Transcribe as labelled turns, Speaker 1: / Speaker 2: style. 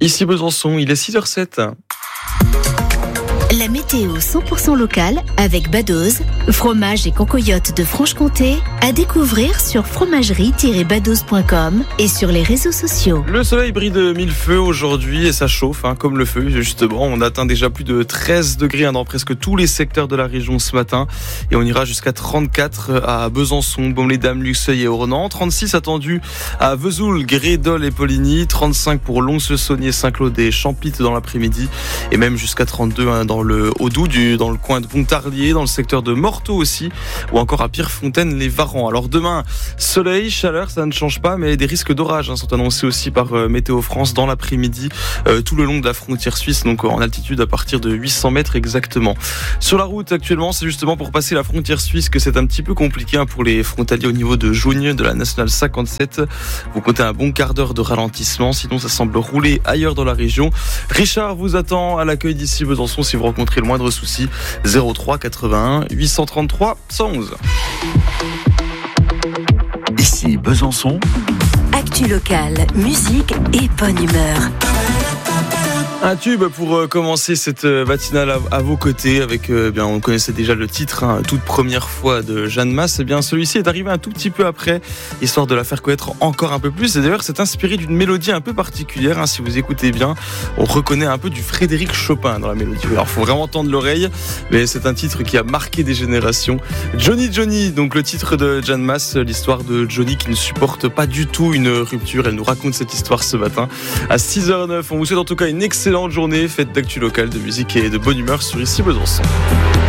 Speaker 1: Ici Besançon, il est 6h07.
Speaker 2: La météo 100% locale avec Badoz, fromage et concoyote de Franche-Comté, à découvrir sur fromagerie-badoz.com et sur les réseaux sociaux.
Speaker 1: Le soleil brille de mille feux aujourd'hui et ça chauffe, comme le feu justement. On atteint déjà plus de 13 degrés dans presque tous les secteurs de la région ce matin et on ira jusqu'à 34 à Besançon, Baume-les-Dames, Luxeuil et Ornans, 36 attendu à Vesoul, Grédol et Poligny, 35 pour Lons-le-Saunier, Saint-Claude et Champit dans l'après-midi et même jusqu'à 32 dans le Haut-Doubs, dans le coin de Pontarlier, dans le secteur de Morteau aussi, ou encore à Pierrefontaine-les-Varans. Alors demain, soleil, chaleur, ça ne change pas, mais des risques d'orage sont annoncés aussi par Météo France dans l'après-midi, tout le long de la frontière suisse, donc en altitude à partir de 800 mètres exactement. Sur la route actuellement, c'est justement pour passer la frontière suisse que c'est un petit peu compliqué pour les frontaliers au niveau de Jougne, de la Nationale 57. Vous comptez un bon quart d'heure de ralentissement, sinon ça semble rouler ailleurs dans la région. Richard vous attend à l'accueil d'ici Besançon si vous rencontrez le moindre souci. 03 81 833 111.
Speaker 3: Ici Besançon.
Speaker 2: Actu locale, musique et bonne humeur.
Speaker 1: Un tube pour commencer cette matinale à vos côtés avec, on connaissait déjà le titre, toute première fois de Jeanne Masse. Celui-ci est arrivé un tout petit peu après, histoire de la faire connaître encore un peu plus. Et d'ailleurs, c'est inspiré d'une mélodie un peu particulière. Si vous écoutez bien, on reconnaît un peu du Frédéric Chopin dans la mélodie. Alors, faut vraiment tendre l'oreille, mais c'est un titre qui a marqué des générations. Johnny Johnny, donc le titre de Jeanne Masse, l'histoire de Johnny qui ne supporte pas du tout une rupture. Elle nous raconte cette histoire ce matin à 6h09. On vous souhaite en tout cas une excellente journée, fête d'actu locale, de musique et de bonne humeur sur Ici Besançon.